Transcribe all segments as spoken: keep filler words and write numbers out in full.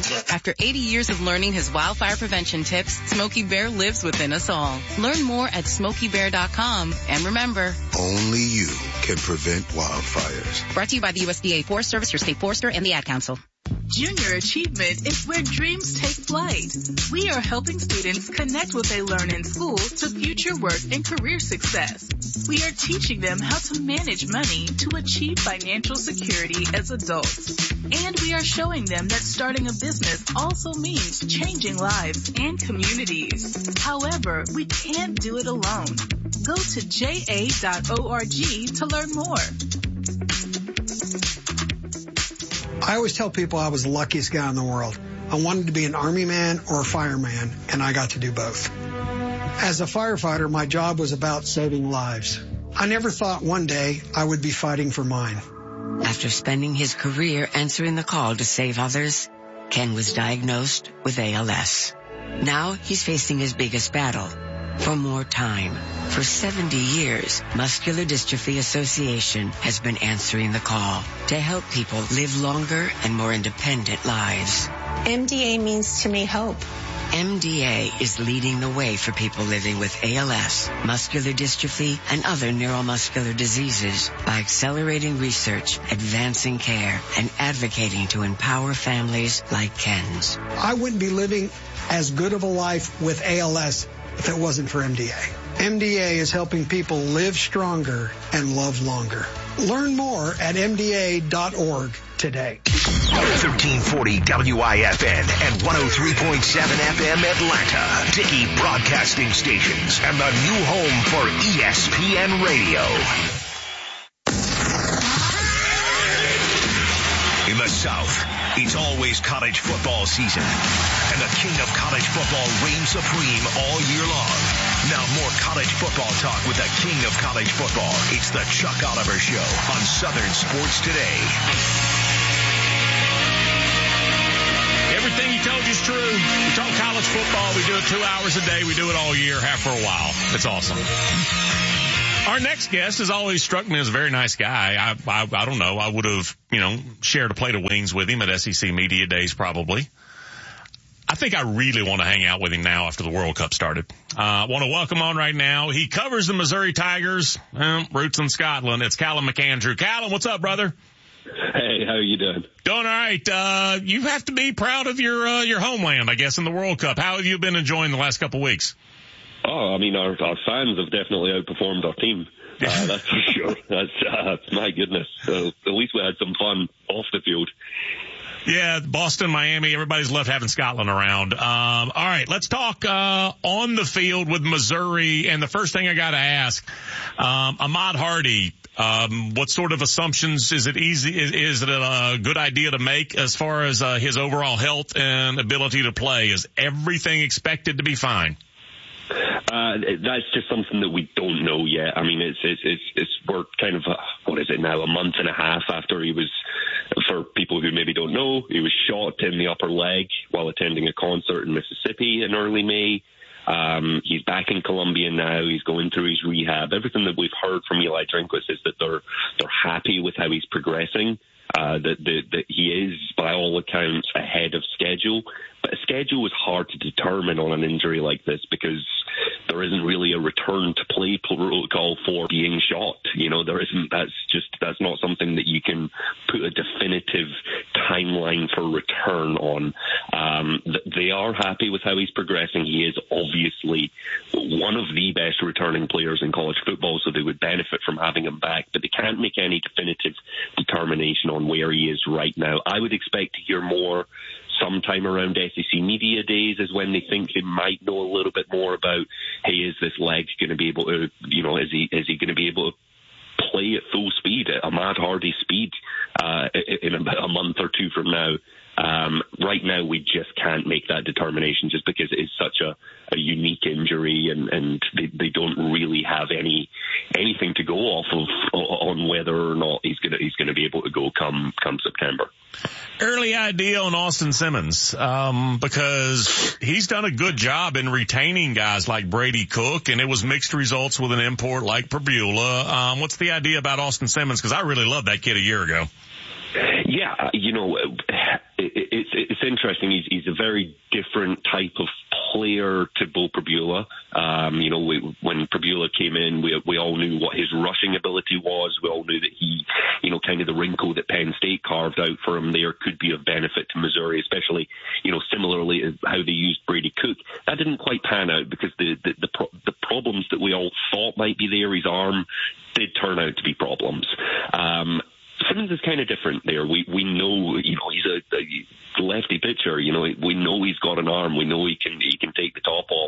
After eighty years of learning his wildfire prevention tips, Smokey Bear lives within us all. Learn more at smokey bear dot com. And remember, only you can prevent wildfires. Brought to you by the U S D A Forest Service, your state forester, and the Ad Council. Junior Achievement is where dreams take flight. We are helping students connect what they learn in school to future work and career success. We are teaching them how to manage money to achieve financial security as adults. And we are showing them that starting a business also means changing lives and communities. However, we can't do it alone. Go to j a dot org to learn more. I always tell people I was the luckiest guy in the world. I wanted to be an Army man or a fireman, and I got to do both. As a firefighter, my job was about saving lives. I never thought one day I would be fighting for mine. After spending his career answering the call to save others, Ken was diagnosed with A L S. Now he's facing his biggest battle, for more time. For seventy years, Muscular Dystrophy Association has been answering the call to help people live longer and more independent lives. M D A means to me hope. M D A is leading the way for people living with A L S, muscular dystrophy, and other neuromuscular diseases by accelerating research, advancing care, and advocating to empower families like Ken's. I wouldn't be living as good of a life with A L S if it wasn't for M D A. M D A is helping people live stronger and love longer. Learn more at m d a dot org today. thirteen forty W I F N and one oh three point seven F M Atlanta. Dickey Broadcasting Stations and the new home for E S P N Radio. In the South, it's always college football season, and the king of college football reigns supreme all year long. Now more college football talk with the king of college football. It's the Chuck Oliver Show on Southern Sports Today. Everything he told you is true. We talk college football. We do it two hours a day. We do it all year, have for a while. It's awesome. Our next guest has always struck me as a very nice guy. I, I, I don't know. I would have, you know, shared a plate of wings with him at S E C Media Days probably. I think I really want to hang out with him now after the World Cup started. I uh, want to welcome on right now. He covers the Missouri Tigers, um, roots in Scotland. It's Callum McAndrew. Callum, what's up, brother? Hey, how you doing? Doing all right. Uh, you have to be proud of your uh, your homeland, I guess, in the World Cup. How have you been enjoying the last couple of weeks? Oh, I mean, our, our fans have definitely outperformed our team. Uh, that's for sure. That's, uh, my goodness. So at least we had some fun off the field. Yeah, Boston, Miami, everybody's loved having Scotland around. Um, all right, let's talk uh, on the field with Missouri. And the first thing I got to ask, um, Ahmad Hardy, um, what sort of assumptions is it easy? Is, is it a good idea to make as far as uh, his overall health and ability to play? Is everything expected to be fine? Uh, that's just something that we don't know yet. I mean, it's, it's, it's, it's we're kind of, uh, what is it now, a month and a half after he was, for people who maybe don't know, he was shot in the upper leg while attending a concert in Mississippi in early May. Um, he's back in Columbia now. He's going through his rehab. Everything that we've heard from Eli Drinkwitz is that they're, they're happy with how he's progressing. Uh, that, that, that he is, by all accounts, ahead of schedule. But a schedule is hard to determine on an injury like this because there isn't really a return to play protocol for being shot. You know, there isn't, that's just, that's not something that you can put a definitive timeline for return on. Um, they are happy with how he's progressing. He is obviously one of the best returning players in college football, so they would benefit from having him back, but they can't make any definitive determination on where he is right now. I would expect to hear more sometime around S E C Media Days is when they think they might know a little bit more about, hey, is this leg going to be able to, you know, is he is he going to be able to play at full speed, at Ahmad Hardy speed, uh, in about a month or two from now? Um, right now, we just can't make that determination just because it is such a, a unique injury, and, and they, they don't really have any anything to go off of on whether or not he's gonna he's gonna be able to go come come September. Early idea on Austin Simmons, um, because he's done a good job in retaining guys like Brady Cook, and it was mixed results with an import like Perbula. Um, what's the idea about Austin Simmons? Because I really loved that kid a year ago. Yeah, you know, it, it's it's interesting. He's, he's a very different type of player to Beau Pribula. Um, you know, we, when Pribula came in, we we all knew what his rushing ability was. We all knew that he, you know, kind of the wrinkle that Penn State carved out for him there could be of benefit to Missouri, especially, you know, similarly as how they used Brady Cook. That didn't quite pan out because the the the, pro- the problems that we all thought might be there, his arm, did turn out to be problems. Um, Simmons is kind of different there. We we know, you know, he's a, a lefty pitcher. You know, we know he's got an arm. We know he can he can take the top off.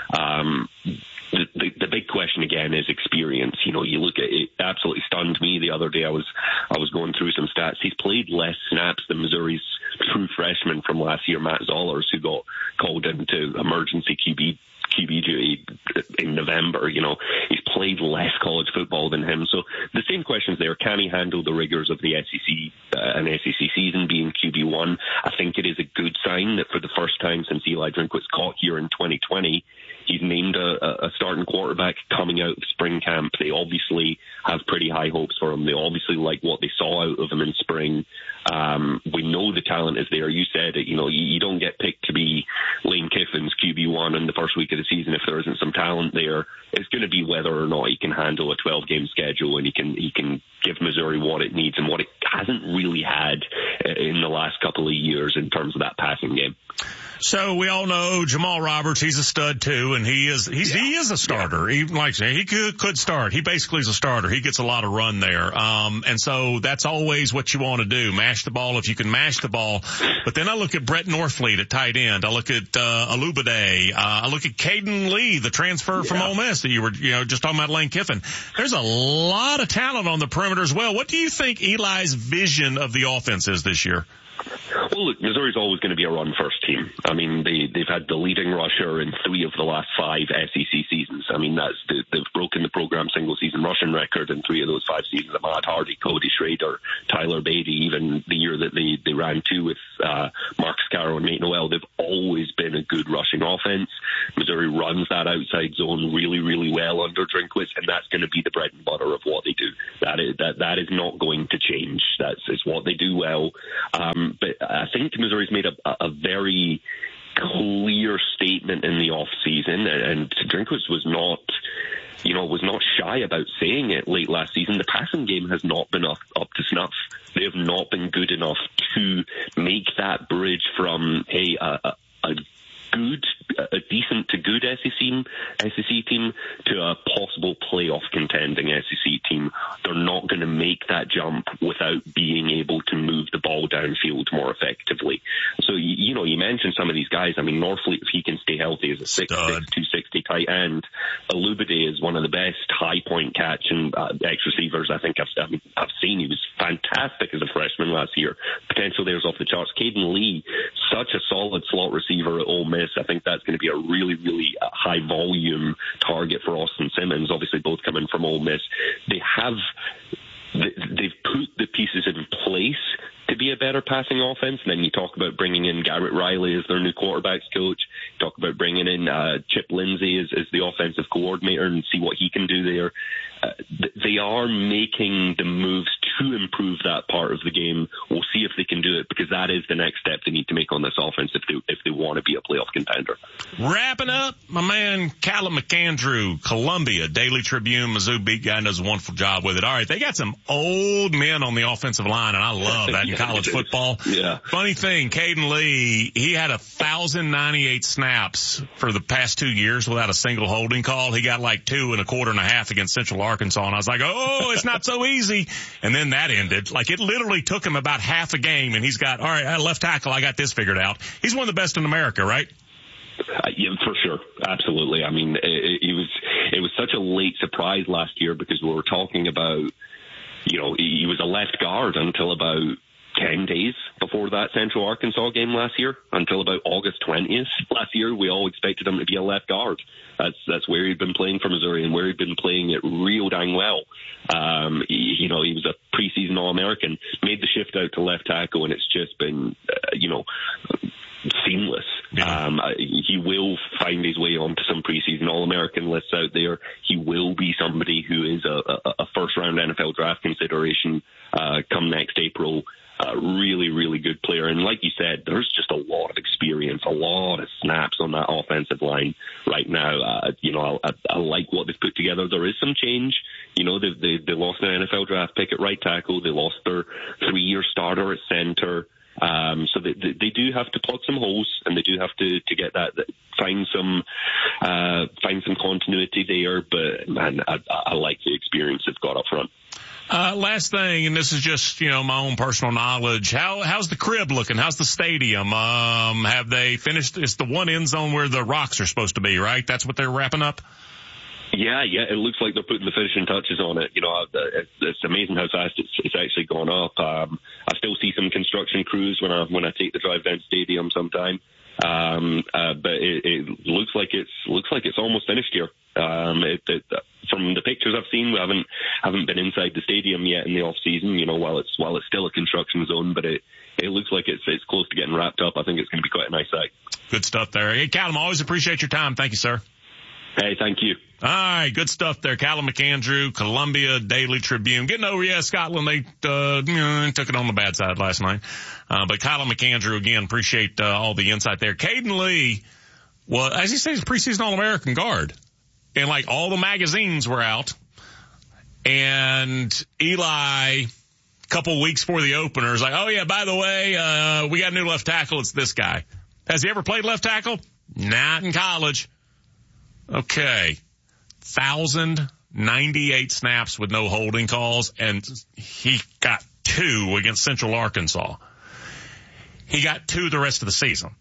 Um, the, the the big question again is experience. You know, you look at it. Absolutely stunned me the other day. I was I was going through some stats. He's played less snaps than Missouri's true freshman from last year, Matt Zollers, who got called into emergency Q B. Q B duty in November. You know, he's played less college football than him. So the same questions there. Can he handle the rigors of the S E C, uh, an S E C season being Q B one? I think it is a good sign that for the first time since Eli Drinkwitz caught here in twenty twenty, he's named a, a starting quarterback coming out of spring camp. They obviously have pretty high hopes for him. They obviously like what they saw out of him in spring. Um, we know the talent is there. You said it, you know, you, you don't get picked to be Lane Kiffin's Q B one in the first week of the season if there isn't some talent there. It's going to be whether or not he can handle a twelve-game schedule and he can he can give Missouri what it needs and what it hasn't really had in the last couple of years in terms of that passing game. So we all know Jamal Roberts, he's a stud too, and he is, he's, yeah. he is a starter. Yeah. He, like he could, could start. He basically is a starter. He gets a lot of run there. Um, and so that's always what you want to do. Mash the ball if you can mash the ball. But then I look at Brett Norfleet at tight end. I look at, uh, Alubade. Uh, I look at Caden Lee, the transfer yeah. from Ole Miss that you were, you know, just talking about Lane Kiffin. There's a lot of talent on the perimeter as well. What do you think Eli's vision of the offense is this year? Well, look, Missouri's always going to be a run-first team. I mean, they, they've had the leading rusher in three of the last five S E C seasons. I mean, that's the, they've broken the program single-season rushing record in three of those five seasons. Ahmad Hardy, Cody Schrader, Tyler Beatty, even the year that they, they ran two with uh, Marcus Caro and Nate Noel, they've always been a good rushing offense. Missouri runs that outside zone really, really well under Drinkwitz, and that's going to be the bread and butter of what they do. That is, that, that is not going to change. That's it's what they do well. Um, But I think Missouri's made a, a very clear statement in the off season, and Drinkwitz was not, you know, was not shy about saying it late last season. The passing game has not been up, up to snuff. They have not been good enough to make that bridge from hey, a, a, a good, a decent to good S E C S E C team to a possible playoff contending S E C team. They're not going to make that jump without being able to move the ball downfield more effectively. So, you, you know, you mentioned some of these guys. I mean, Norfleet, if he can stay healthy, is a six six, two sixty tight end. Alubade is one of the best high point catch and uh, X receivers I think I've, I mean, I've seen. He was fantastic as a freshman last year. Potential there's off the charts. Caden Lee, such a solid slot receiver at Ole Miss. I think that's going to be a really, really high volume target for Austin Simmons. Obviously, both coming from Ole Miss. They have, they've put the pieces in place to be a better passing offense. And then you talk about bringing in Garrett Riley as their new quarterbacks coach. You talk about bringing in uh, Chip Lindsey as, as the offensive coordinator and see what he can do there. Uh, they are making the moves to improve that part of the game. We'll see if they can do it, because that is the next step they need to make on this offense if they if they want to be a playoff contender. Wrapping up, my man Callum McAndrew, Columbia Daily Tribune, Mizzou beat guy, does a wonderful job with it. All right, they got some old men on the offensive line, and I love that in yeah, college football. Yeah. Funny thing, Caden Lee, he had one thousand ninety-eight snaps for the past two years without a single holding call. He got like two and a quarter and a half against Central Arkansas, and I was like, oh, it's not so easy. And then that ended. Like, it literally took him about half a game, and he's got, all right, at left tackle, I got this figured out. He's one of the best in America, right? Uh, yeah, for sure. Absolutely. I mean, it, it was it was such a late surprise last year, because we were talking about, you know, he was a left guard until about ten days before that Central Arkansas game last year. Until about August twentieth last year, we all expected him to be a left guard. That's that's where he'd been playing for Missouri, and where he'd been playing it real dang well. Um, he, you know, he was a preseason All-American, made the shift out to left tackle, and it's just been, uh, you know, seamless. Yeah. Um, he will find his way onto some preseason All-American lists out there. He will be somebody who is a, a, a first-round N F L draft consideration uh, come next April. a really, really good player. And like you said, there's just a lot of experience, a lot of snaps on that offensive line right now. Uh, you know, I, I, I like what they've put together. There is some change. You know, they, they, they lost an N F L draft pick at right tackle. They lost their three-year starter at center. Um, so they, they, they do have to plug some holes, and they do have to, to get that, find some, uh, find some continuity there. But man, I, I like the experience they've got up front. Uh, last thing, and this is just, you know, my own personal knowledge. How, how's the crib looking? How's the stadium? Um, have they finished? It's the one end zone where the rocks are supposed to be, right? That's what they're wrapping up? Yeah, yeah, it looks like they're putting the finishing touches on it. You know, it's, it's amazing how fast it's, it's actually gone up. Um, I still see some construction crews when I when I take the drive down stadium sometime. Um, uh, but it, it looks like it's looks like it's almost finished here. Um, it, it, from the pictures I've seen, we haven't haven't been inside the stadium yet in the off season. You know, while it's while it's still a construction zone, but it it looks like it's it's close to getting wrapped up. I think it's going to be quite a nice sight. Good stuff there. Hey, Callum, always appreciate your time. Thank you, sir. Hey, thank you. All right, good stuff there. Callum McAndrew, Columbia Daily Tribune. Getting over, yeah, Scotland, they uh, you know, took it on the bad side last night. Uh, but Callum McAndrew, again, appreciate uh, all the insight there. Caden Lee, well, as he says, preseason All-American guard. And, like, all the magazines were out. And Eli, a couple weeks before the opener, is like, oh, yeah, by the way, uh, we got a new left tackle. It's this guy. Has he ever played left tackle? Not in college. Okay. one thousand ninety-eight snaps with no holding calls, and he got two against Central Arkansas. He got two the rest of the season.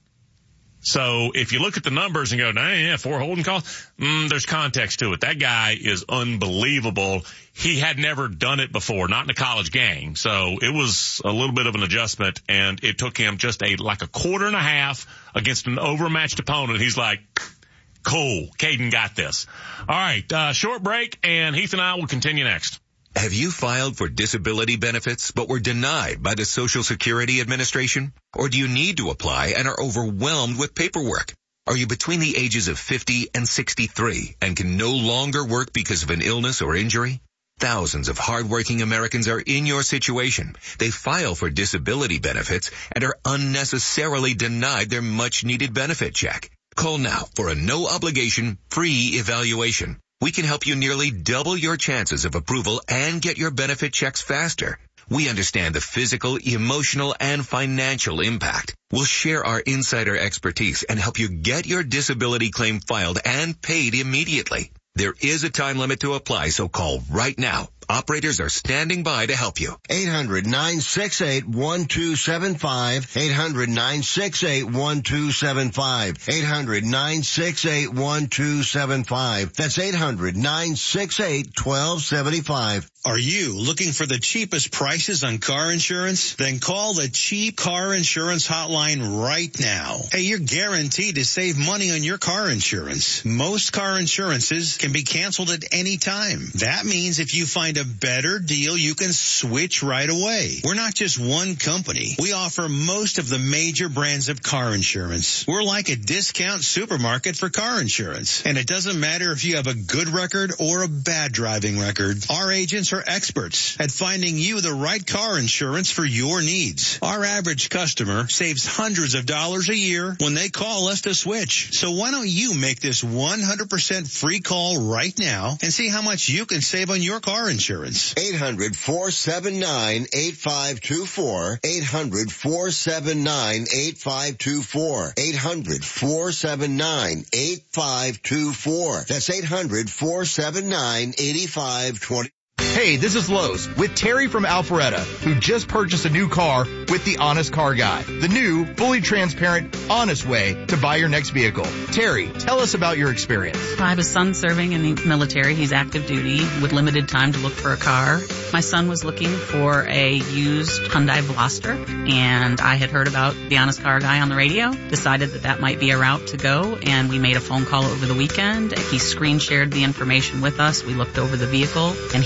So if you look at the numbers and go, nah, yeah, four holding calls, mm, there's context to it. That guy is unbelievable. He had never done it before, not in a college game. So it was a little bit of an adjustment, and it took him just a like a quarter and a half against an overmatched opponent. He's like, cool, Caden got this. All right, uh, short break, and Heath and I will continue next. Have you filed for disability benefits but were denied by the Social Security Administration? Or do you need to apply and are overwhelmed with paperwork? Are you between the ages of fifty and sixty-three and can no longer work because of an illness or injury? Thousands of hardworking Americans are in your situation. They file for disability benefits and are unnecessarily denied their much-needed benefit check. Call now for a no-obligation, free evaluation. We can help you nearly double your chances of approval and get your benefit checks faster. We understand the physical, emotional, and financial impact. We'll share our insider expertise and help you get your disability claim filed and paid immediately. There is a time limit to apply, so call right now. Operators are standing by to help you. eight hundred nine six eight one two seven five. eight hundred nine six eight one two seven five. eight hundred nine six eight one two seven five. That's eight hundred nine six eight one two seven five. Are you looking for the cheapest prices on car insurance? Then call the Cheap Car Insurance Hotline right now. Hey, you're guaranteed to save money on your car insurance. Most car insurances can be canceled at any time. That means if you find a better deal, you can switch right away. We're not just one company. We offer most of the major brands of car insurance. We're like a discount supermarket for car insurance. And it doesn't matter if you have a good record or a bad driving record. Our agents are experts at finding you the right car insurance for your needs. Our average customer saves hundreds of dollars a year when they call us to switch. So why don't you make this one hundred percent free call right now and see how much you can save on your car insurance? eight hundred four seven nine eight five two four. eight hundred four seven nine eight five two four. eight hundred four seven nine eight five two four. That's eight hundred four seven nine eight five two four. Hey, this is Lowe's with Terry from Alpharetta, who just purchased a new car with the Honest Car Guy, the new, fully transparent, honest way to buy your next vehicle. Terry, tell us about your experience. I have a son serving in the military. He's active duty with limited time to look for a car. My son was looking for a used Hyundai Veloster, and I had heard about the Honest Car Guy on the radio, decided that that might be a route to go, and we made a phone call over the weekend. He screen shared the information with us. We looked over the vehicle, and he took the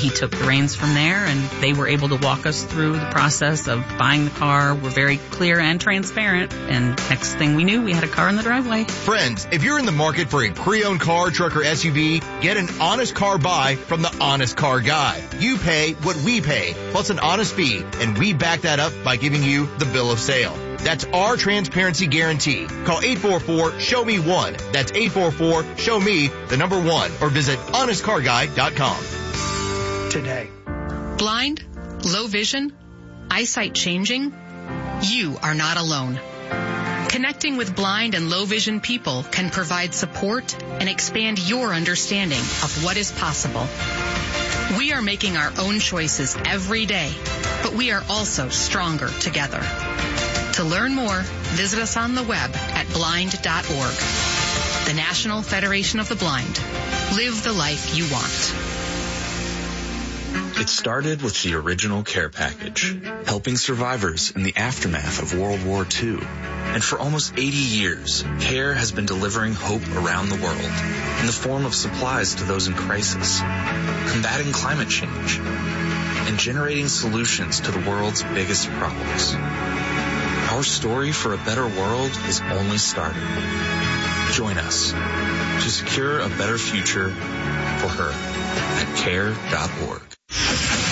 the reins from there, and they were able to walk us through the process of buying the car. We're very clear and transparent, and next thing we knew, we had a car in the driveway. Friends, if you're in the market for a pre-owned car, truck, or S U V, get an honest car buy from the Honest Car Guy. You pay what we pay, plus an honest fee, and we back that up by giving you the bill of sale. That's our transparency guarantee. Call eight four four, show me one. That's eight four four, show me the number one, or visit honest car guy dot com today. Blind, low vision, eyesight changing? You are not alone. Connecting with blind and low vision people can provide support and expand your understanding of what is possible. We are making our own choices every day, but we are also stronger together. To learn more, visit us on the web at blind dot org. The National Federation of the Blind. Live the life you want. It started with the original care package, helping survivors in the aftermath of World War Two. And for almost eighty years, CARE has been delivering hope around the world in the form of supplies to those in crisis, combating climate change, and generating solutions to the world's biggest problems. Our story for a better world is only starting. Join us to secure a better future for her at care dot org.